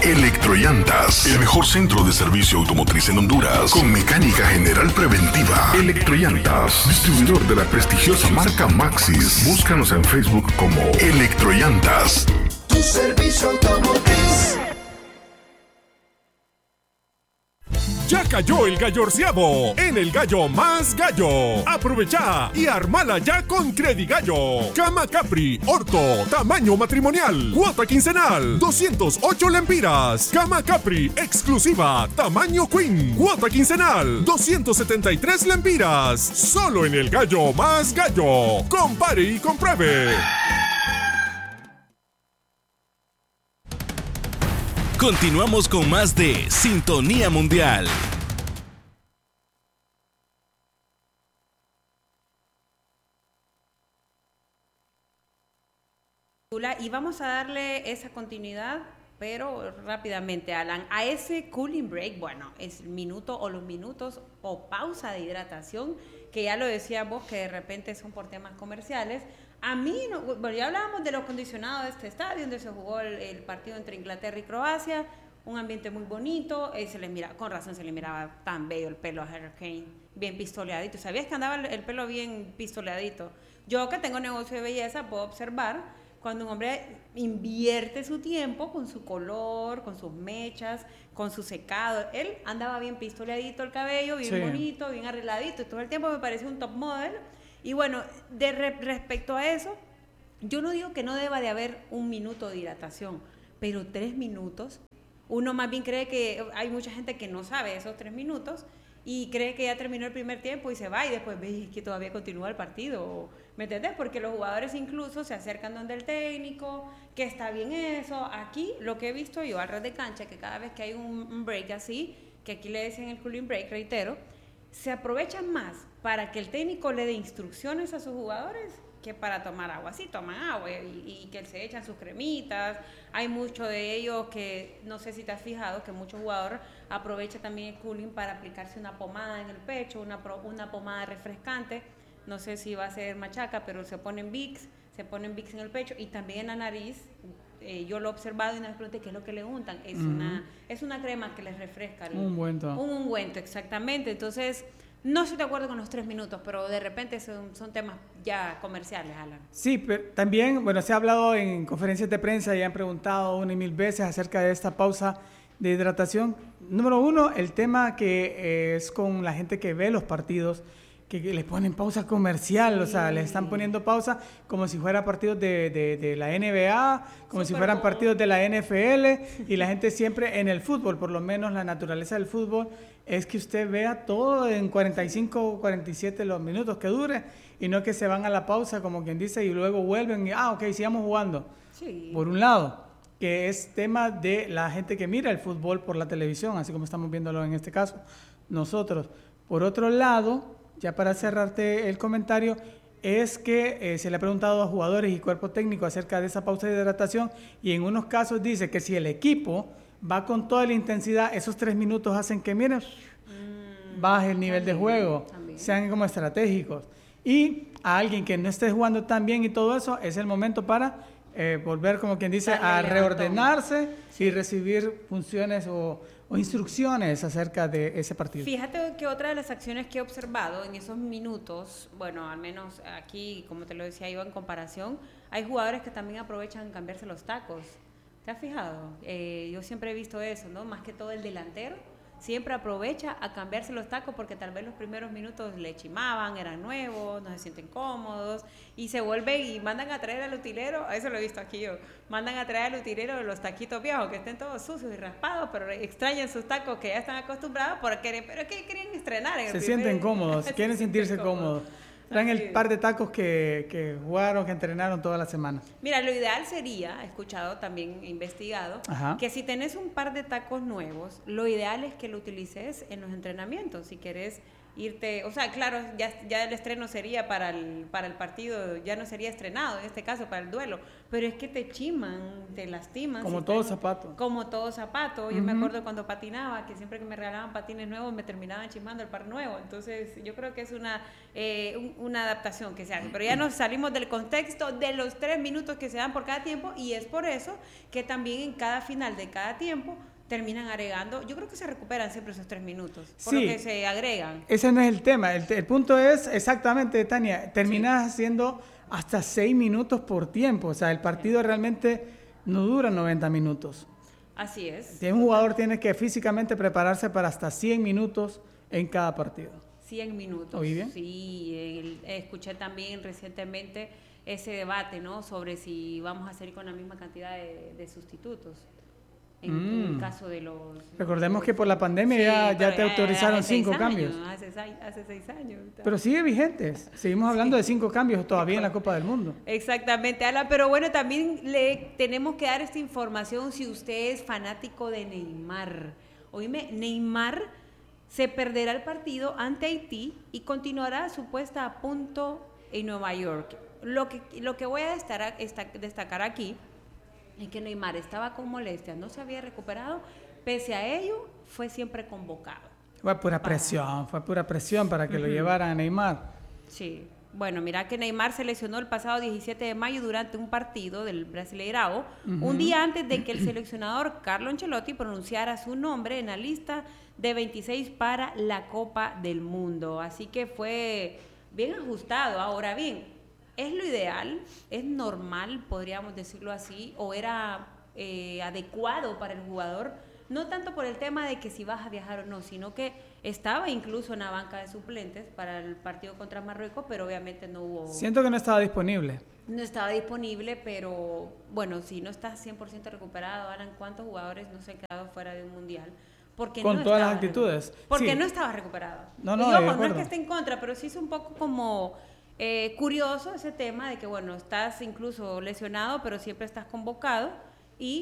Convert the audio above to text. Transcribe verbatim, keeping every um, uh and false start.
Electrollantas, el mejor centro de servicio automotriz en Honduras, con mecánica general preventiva. Electrollantas, distribuidor de la prestigiosa marca Maxxis. Búscanos en Facebook como Electrollantas. Tu servicio automotriz. Ya cayó el gallorceavo en el Gallo Más Gallo. Aprovecha y armala ya con Credigallo. Cama Capri, Orto, tamaño matrimonial, cuota quincenal, doscientos ocho lempiras. Cama Capri, exclusiva, tamaño Queen, cuota quincenal, doscientos setenta y tres lempiras. Solo en el Gallo Más Gallo. Compare y compruebe. Continuamos con más de Sintonía Mundial. Y vamos a darle esa continuidad, pero rápidamente, Alan, a ese cooling break, bueno, es el minuto o los minutos o pausa de hidratación, que ya lo decías vos, que de repente son por temas comerciales. A mí, no, bueno, ya hablábamos de lo acondicionado de este estadio, donde se jugó el, el partido entre Inglaterra y Croacia, un ambiente muy bonito, eh, se le mira, con razón se le miraba tan bello el pelo a Harry Kane, bien pistoleadito. ¿Sabías que andaba el, el pelo bien pistoleadito? Yo, que tengo negocio de belleza, puedo observar cuando un hombre invierte su tiempo con su color, con sus mechas, con su secado. Él andaba bien pistoleadito el cabello, bien sí. bonito, bien arregladito, y todo el tiempo me parecía un top model. Y bueno, de re- respecto a eso, yo no digo que no deba de haber un minuto de hidratación, pero tres minutos, uno más bien cree que hay mucha gente que no sabe esos tres minutos y cree que ya terminó el primer tiempo y se va y después ve que todavía continúa el partido, ¿me entendés? Porque los jugadores incluso se acercan donde el técnico, que está bien eso. Aquí lo que he visto yo al ras de cancha, que cada vez que hay un, un break así, que aquí le dicen el cooling break, reitero, se aprovechan más para que el técnico le dé instrucciones a sus jugadores que para tomar agua. Sí, toman agua y, y que se echan sus cremitas. Hay muchos de ellos que, no sé si te has fijado, que muchos jugadores aprovechan también el cooling para aplicarse una pomada en el pecho, una, una pomada refrescante. No sé si va a ser machaca, pero se ponen Vicks, se ponen Vicks en el pecho y también en la nariz. Eh, yo lo he observado y una vez pregunté qué es lo que le untan. Es, uh-huh. una, es una crema que les refresca. El, un ungüento. Un ungüento, exactamente. Entonces, no estoy de acuerdo con los tres minutos, pero de repente son, son temas ya comerciales, Alan. Sí, pero también, bueno, se ha hablado en conferencias de prensa y han preguntado una y mil veces acerca de esta pausa de hidratación. Número uno, el tema que eh, es con la gente que ve los partidos, que, que les ponen pausa comercial, sí. O sea, les están poniendo pausa como si fueran partidos de, de, de la N B A, como Super si fueran Bowl. Partidos de la N F L, y la gente siempre en el fútbol, por lo menos la naturaleza del fútbol, es que usted vea todo en cuarenta y cinco, cuarenta y siete los minutos que dure, y no que se van a la pausa, como quien dice, y luego vuelven y, ah, ok, sigamos jugando. Sí. Por un lado, que es tema de la gente que mira el fútbol por la televisión, así como estamos viéndolo en este caso nosotros. Por otro lado, ya para cerrarte el comentario, es que eh, se le ha preguntado a jugadores y cuerpo técnico acerca de esa pausa de hidratación, y en unos casos dice que si el equipo va con toda la intensidad, esos tres minutos hacen que, miren, mm, baje el nivel también, de juego, también. Sean como estratégicos. Y a alguien que no esté jugando tan bien y todo eso, es el momento para eh, volver, como quien dice, Dale, a reordenarse sí. y recibir funciones o, o instrucciones acerca de ese partido. Fíjate que otra de las acciones que he observado en esos minutos, bueno, al menos aquí, como te lo decía yo en comparación, hay jugadores que también aprovechan cambiarse los tacos. ¿Te has fijado? Eh, yo siempre he visto eso, ¿no? Más que todo el delantero siempre aprovecha a cambiarse los tacos porque tal vez los primeros minutos le chimaban, eran nuevos, no se sienten cómodos y se vuelven y mandan a traer al utilero, eso lo he visto aquí yo, mandan a traer al utilero los taquitos viejos que estén todos sucios y raspados, pero extrañan sus tacos que ya están acostumbrados porque pero que querían estrenar en el se primer... sienten cómodos, se quieren sentirse cómodos. Traen el par de tacos que, que jugaron, que entrenaron toda la semana. Mira, lo ideal sería, he escuchado también, investigado, Ajá. que si tenés un par de tacos nuevos, lo ideal es que lo utilices en los entrenamientos. Si querés irte, o sea, claro, ya, ya el estreno sería para el, para el partido, ya no sería estrenado en este caso para el duelo, pero es que te chiman, te lastiman. Como si todo estás, zapato. Como todo zapato. Yo Uh-huh. me acuerdo cuando patinaba, que siempre que me regalaban patines nuevos me terminaban chimando el par nuevo, entonces yo creo que es una, eh, un, una adaptación que se hace, pero ya nos salimos del contexto de los tres minutos que se dan por cada tiempo y es por eso que también en cada final de cada tiempo terminan agregando, yo creo que se recuperan siempre esos tres minutos, por Sí. lo que se agregan. Ese no es el tema, el, el punto es exactamente, Tania, terminas sí. haciendo hasta seis minutos por tiempo, o sea, el partido sí. realmente no dura noventa minutos. Así es. Un jugador tiene que físicamente prepararse para hasta cien minutos en cada partido. cien minutos. ¿Oí bien? Sí, el, escuché también recientemente ese debate, ¿no? Sobre si vamos a seguir con la misma cantidad de, de sustitutos. En, mm. en el caso de los... Recordemos los, que por la pandemia sí, ya, ya te autorizaron hace cinco años, cambios. Hace, hace seis años. Pero sigue vigentes. Seguimos hablando sí. de cinco cambios todavía en la Copa del Mundo. Exactamente, Alan. Pero bueno, también le tenemos que dar esta información si usted es fanático de Neymar. Oíme, Neymar se perderá el partido ante Haití y continuará su puesta a punto en Nueva York. Lo que, lo que voy a destacar, destacar aquí es que Neymar estaba con molestias, no se había recuperado, pese a ello fue siempre convocado. Fue pura presión, para... fue pura presión para que uh-huh. lo llevaran a Neymar. Sí, bueno, mira que Neymar se lesionó el pasado diecisiete de mayo durante un partido del Brasileirao, uh-huh. un día antes de que el seleccionador Carlo Ancelotti pronunciara su nombre en la lista de veintiséis para la Copa del Mundo, así que fue bien ajustado. Ahora bien, ¿es lo ideal? ¿Es normal, podríamos decirlo así? ¿O era eh, adecuado para el jugador? No tanto por el tema de que si vas a viajar o no, sino que estaba incluso en la banca de suplentes para el partido contra Marruecos, pero obviamente no hubo... Siento que no estaba disponible. No estaba disponible, pero bueno, si no estás cien por ciento recuperado, Alan, ¿cuántos jugadores no se han quedado fuera de un mundial? Porque Con no todas las estaba actitudes. Porque sí. no estaba recuperado. No, no, y ojo, no es que esté en contra, pero sí es un poco como... Eh, curioso ese tema de que, bueno, estás incluso lesionado, pero siempre estás convocado